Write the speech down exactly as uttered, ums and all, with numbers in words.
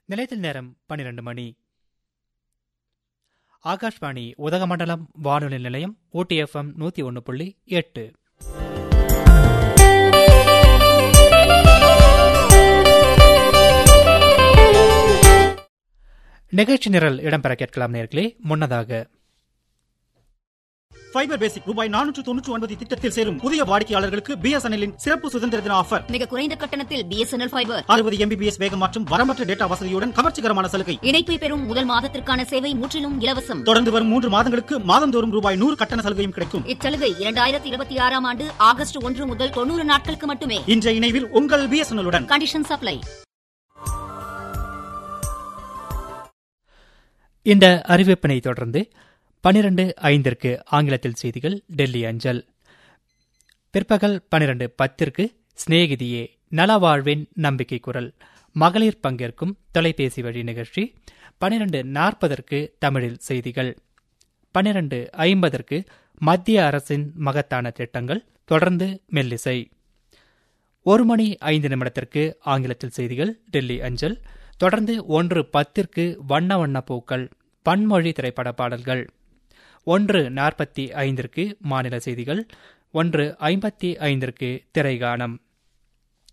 நிலையத்தில் நேரம் பன்னிரண்டு மணி. ஆகாஷ்வாணி உதகமண்டலம் வானொலி நிலையம் ஊட்டி எஃப்எம் நூத்தி ஒன்னு புள்ளி எட்டு. நிகழ்ச்சி நிரல் இடம்பெற கேட்கலாம் நேர்களே. முன்னதாக ஃபைபர் பேசிக் ரூபாய் நானூற்று தொன்னூற்று ஒன்பது திட்டத்தில் சேரும் புதிய வாடிக்கையாளர்களுக்கு பிஎஸ்என்எல்லின் சிறப்பு சுதந்திர தின ஆஃபர். மிக குறைந்த கட்டணத்தில் பிஎஸ்என்எல் ஃபைபர் அறுபது எம்பிபிஎஸ் வேகம் மற்றும் வரம்பற்ற டேட்டா வசதியுடன் கவர்ச்சிகரமான சலுகை. இணைப்பை பெறும் முதல் மாதத்திற்கான சேவை முற்றிலும் இலவசம். தொடர்ந்து வரும் மூன்று மாதங்களுக்கு மாதந்தோறும் ரூபாய் நூறு கட்டண சலுகையும் கிடைக்கும். இச்சலுகை இரண்டாயிரத்தி இருபத்தி ஆறாம் ஆண்டு ஆகஸ்ட் ஒன்று முதல் தொண்ணூறு நாட்களுக்கு மட்டுமே. இன்றைய இணைவில் உங்கள் பிஎஸ்என்எல்லுடன். Condition supply. இந்த அறிவிப்பினை தொடர்ந்து பனிரெண்டு ஐந்திற்கு ஆங்கிலத்தில் செய்திகள் டெல்லி அஞ்சல். பிற்பகல் பனிரெண்டு பத்திற்கு சிநேகிதியே நலவாழ்வின் நம்பிக்கை குரல் மகளிர் பங்கேற்கும் தொலைபேசி வழி நிகழ்ச்சி. பனிரெண்டு நாற்பதற்கு தமிழில் செய்திகள். பனிரெண்டு ஐம்பதற்கு மத்திய அரசின் மகத்தான திட்டங்கள், தொடர்ந்து மெல்லிசை. ஒரு மணி ஐந்து நிமிடத்திற்கு ஆங்கிலத்தில் செய்திகள் டெல்லி அஞ்சல். தொடர்ந்து ஒன்று பத்திற்கு வண்ண வண்ண பூக்கள் பன்மொழி திரைப்பட பாடல்கள். ஒன்று நாற்பத்தி ஐந்திற்கு மாநில செய்திகள். ஒன்று ஐம்பத்தி ஐந்திற்கு திரைகானம்.